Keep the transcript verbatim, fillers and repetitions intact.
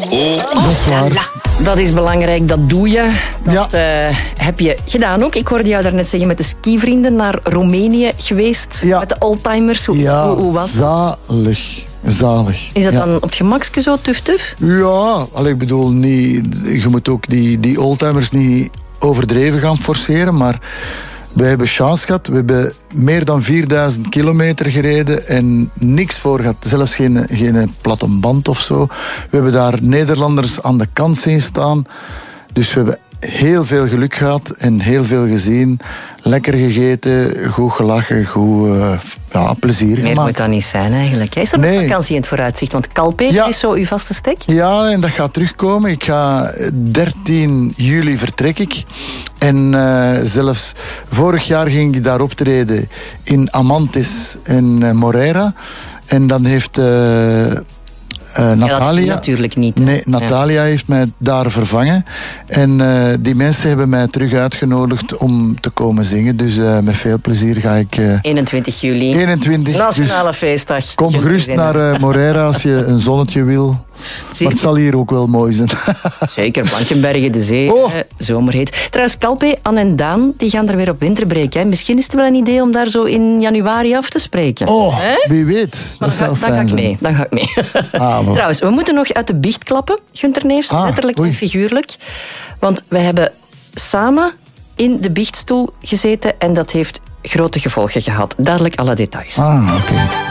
Dat is waar. Dat is belangrijk, dat doe je. Dat ja. uh, heb je gedaan ook. Ik hoorde jou daarnet zeggen met de skivrienden naar Roemenië geweest. Ja. Met de oldtimers. Hoe, ja, hoe, hoe was dat? Zalig. Zalig. Is dat ja. dan op het gemakske zo tuf-tuf? Ja, allee, ik bedoel, niet, je moet ook die, die oldtimers niet overdreven gaan forceren, maar we hebben chance gehad. We hebben meer dan vierduizend kilometer gereden en niks voor gehad. Zelfs geen, geen platte band of zo. We hebben daar Nederlanders aan de kant zien staan. Dus we hebben heel veel geluk gehad en heel veel gezien. Lekker gegeten, goed gelachen, goed uh, ja, plezier Meer gemaakt. Meer moet dat niet zijn eigenlijk. Is er nog nee. vakantie in het vooruitzicht? Want Calpe ja. is zo uw vaste stek? Ja, en dat gaat terugkomen. Ik ga dertien juli vertrek ik. En uh, zelfs vorig jaar ging ik daar optreden in Amantis en uh, Moreira. En dan heeft... Uh, Uh, Natalia, ja, natuurlijk niet. Hè? Nee, Natalia ja. heeft mij daar vervangen. En uh, die mensen hebben mij terug uitgenodigd om te komen zingen. Dus uh, met veel plezier ga ik... Uh, eenentwintig juli. eenentwintig. Nationale dus feestdag. Kom gerust naar uh, Moreira als je een zonnetje wil. Zie. Maar het zal hier ook wel mooi zijn. Zeker, Blankenbergen, de zee, oh. eh, zomerheet. Trouwens, Calpe, Anne en Daan, die gaan er weer op winterbreak. Hè. Misschien is het wel een idee om daar zo in januari af te spreken. Oh, hè? Wie weet. Dat dan, zou ga, dan, ga ik mee, dan ga ik mee. Ah, Trouwens, we moeten nog uit de biecht klappen, Gunther Neefs, ah, letterlijk oei. en figuurlijk. Want we hebben samen in de biechtstoel gezeten en dat heeft grote gevolgen gehad. Dadelijk alle details. Ah, oké. Okay.